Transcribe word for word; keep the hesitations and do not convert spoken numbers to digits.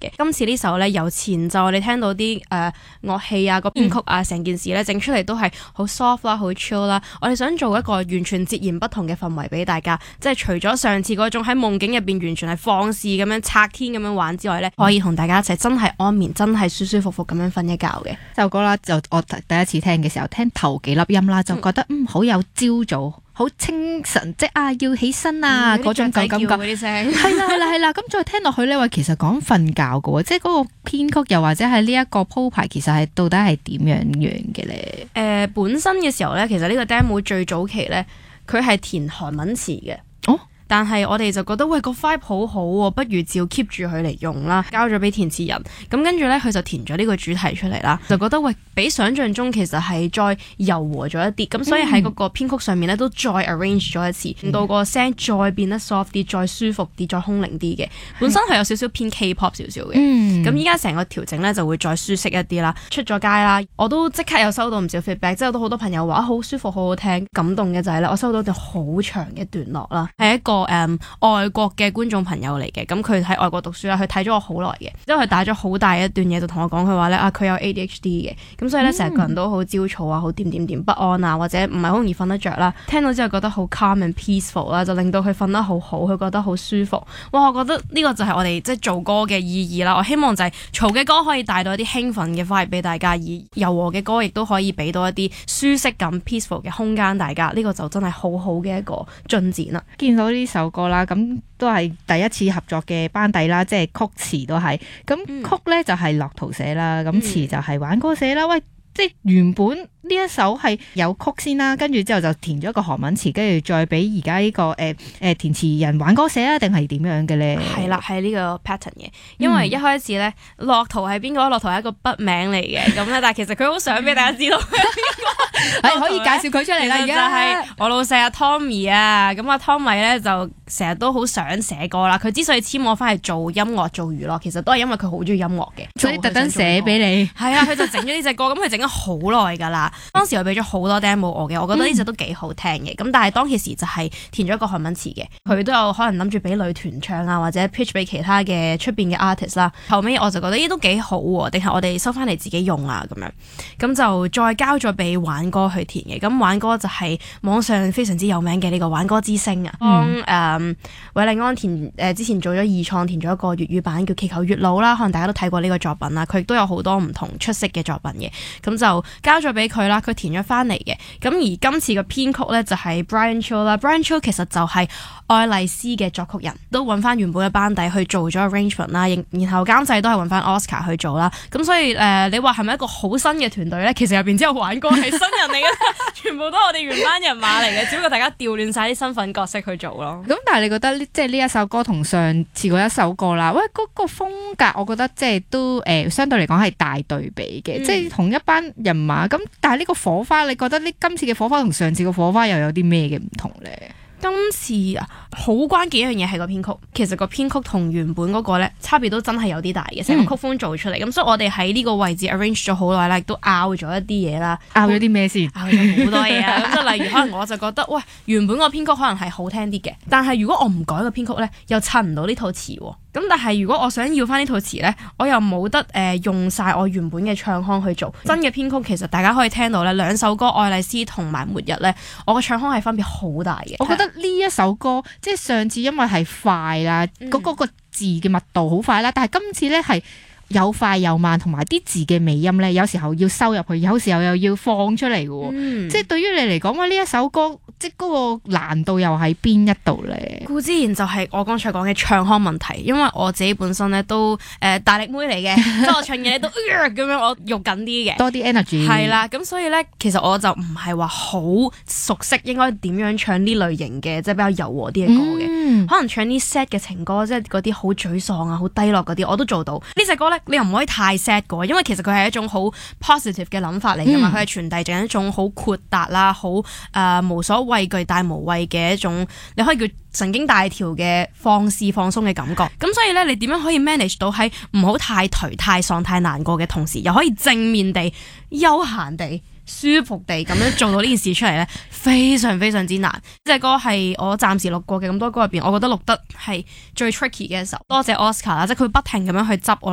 嘅。今次呢首咧由前奏你聽到啲誒、呃、樂器啊個編曲啊成、嗯、件事咧整出嚟都係好 soft 啦，好 chill 啦。我哋想做一個完全截然不同嘅氛圍俾大家，即係除咗上次嗰種喺夢境入邊完全係放肆咁樣拆天咁樣玩之外咧，可以同大家一齊真係安眠，真係舒舒服服咁樣瞓一覺嘅。 首歌啦，就我第一次聽嘅時候，聽頭幾粒音啦，就覺得嗯好有朝早。好清晨，即係啊要起身啊嗰、嗯、種感覺，係啦係啦係啦，咁再聽落去呢，話其實講瞓覺嘅喎，即係嗰個編曲又或者係呢一個鋪排，其實係到底係點樣樣嘅咧？誒、 呃，本身嘅時候呢，其實呢個 demo 最早期呢，佢係填韓文詞嘅。哦。但係我哋就覺得喂個 vibe 好好喎，不如照 keep 住佢嚟用啦，交咗俾填詞人，咁跟住呢，佢就填咗呢個主題出嚟啦，就覺得喂比想象中其實係再柔和咗一啲，咁所以喺嗰個編曲上面呢，都再 arrange 咗一次，令到個聲再變得 soft 啲，再舒服啲，再空靈啲嘅。本身係有少少偏 K-pop 少少嘅，咁依家成個調整呢，就會再舒適一啲啦。出咗街啦，我都即刻有收到唔少 feedback，即係都好多朋友話好舒服，好好聽。感動嘅就係呢，我收到一段好長嘅段落啦，係一個誒、嗯、外國嘅觀眾朋友嚟嘅，咁佢喺外國讀書啦，佢睇咗我好耐嘅，之後佢打咗好大一段嘢，就同我講佢話咧啊，佢有 A D H D 嘅，咁所以咧成個人都好焦躁啊，好點點點不安啊，或者唔係好容易瞓得着啦。聽到之後覺得好 calm and peaceful 啦，就令到佢瞓得好好，佢覺得好舒服。哇，我覺得呢個就係我哋即係做歌嘅意義啦。我希望就係嘈嘅歌可以帶到一啲興奮嘅 vibe 俾大家，而柔和嘅歌亦都可以俾到一啲舒適感 peaceful 嘅空間大家。呢、這個就真係好好嘅一個進展啦。 見到呢首歌啦，咁都係第一次合作嘅班底啦，即係曲詞都係，咁曲咧就係樂圖寫啦，咁、嗯、詞就係玩歌寫啦。喂，即係原本呢一首係有曲先啦，跟住之後就填咗一個韓文詞，跟住再俾而家呢個誒誒、呃、填詞人玩歌寫啊，定係點樣嘅咧？ 係啦，係呢個 pattern 嘅，因為一開始咧，樂圖係邊個？樂圖係一個筆名嚟嘅，咁咧，但係其實佢好想俾大家知道佢係邊個， 係可以介紹佢出嚟啦。而家就係我老細阿 Tommy 啊，咁阿 Tommy 咧就成日都好想寫歌啦。佢之所以簽我翻嚟做音樂做娛樂，其實都係因為佢好中意音樂嘅， 所以特登寫俾你。係啊，佢就整咗呢隻歌，咁佢整咗好耐噶啦。當時佢俾咗好多 demo 我嘅，我覺得呢隻都幾好聽嘅。咁、嗯、但係當其時就係填咗一個韓文詞嘅，佢都有可能諗住俾女團唱啊，或者 pitch 俾其他嘅出邊嘅 artist 啦。後尾我就覺得呢都幾好喎，定係我哋收翻嚟自己用啊咁樣。咁就再交咗俾玩歌去填嘅。咁玩歌就係網上非常之有名嘅呢個玩歌之星啊。幫誒韋禮安填誒、呃、之前做咗二創，填咗一個粵語版叫《祈求月老》啦，可能大家都睇過呢個作品啦。佢亦都有好多唔同出色嘅作品嘅。咁就交咗俾佢啦，佢填咗翻嚟嘅。咁而今次嘅編曲咧就係 Brian Cho 啦 ，Brian Cho 其實就係愛麗絲嘅作曲人，都揾翻原本嘅班底去做咗 arrangement 啦，然後監製都係揾翻 Oscar 去做啦。咁所以誒、呃，你話係咪一個好新嘅團隊咧？其實入邊只有玩歌係新人嚟嘅，全部都係我哋原班人馬嚟嘅，只不過大家調亂晒啲身份角色去做咯。 咁但係你覺得即係呢一首歌同上次嗰一首歌啦，喂嗰、嗰個風格，我覺得即係都誒、呃、相對嚟講係大對比嘅，嗯、即係同一班人馬咁，但係呢個火花，你覺得呢今次嘅火花同上次嘅火花又有啲咩嘅唔同咧？ 今次啊，好關鍵一樣嘢係個編曲，其實個編曲同原本嗰個咧差別都真係有啲大嘅，成個曲風做出嚟，咁、嗯、所以我哋喺呢個位置 arrange 咗好耐啦，亦都拗咗一啲嘢啦， 拗咗啲咩先？ 拗咗好多嘢啊！咁就例如可能我就覺得，喂，原本個編曲可能係好聽啲嘅，但係如果我唔改個編曲咧，又襯唔到呢套詞喎。咁但係如果我想要翻呢套詞咧，我又冇得誒、呃、用晒我原本嘅唱腔去做真嘅編曲。其實大家可以聽到咧，兩首歌《愛麗絲》同埋《末日》咧，我個唱腔係分別好大嘅。 我覺得呢一首歌即係上次因為係快啦，嗰、嗯、嗰個字嘅密度好快啦，但係今次咧係有快有慢，同埋啲字嘅尾音咧，有時候要收入去，有時候又要放出嚟嘅喎。嗯、即係對於你嚟講，哇！呢一首歌即係嗰個難度又喺邊一度咧？固之然就係我剛才講嘅唱腔問題，因為我自己本身咧都誒、呃、大力妹嚟嘅，即係我唱嘢都咁、呃、樣，我肉緊啲嘅， 多啲 energy。係啦，咁所以咧，其實我就唔係話好熟悉應該點樣唱呢類型嘅，即係比較柔和啲嘅歌嘅。嗯、可能唱啲 sad 嘅情歌，即係嗰啲好沮喪啊、好低落嗰啲，我都做到。呢隻歌咧，你又唔可以太 sad 嘅，因為其實佢係一種好 positive 嘅諗法嚟㗎嘛，佢係傳遞緊一種好豁達啦、好誒、呃、無所畏懼但無畏嘅一種，你可以叫神經大條嘅放肆放鬆嘅感覺。咁所以咧，你點樣可以 manage 到喺唔好太頹、太喪、太難過嘅同時，又可以正面地、悠閒地、舒服地咁樣做到呢件事出嚟咧，非常非常之難。呢隻歌係我暫時錄過嘅咁多歌入邊，我覺得錄得係最 tricky 嘅時候。多謝 Oscar 啦，即係佢不停咁樣去執我。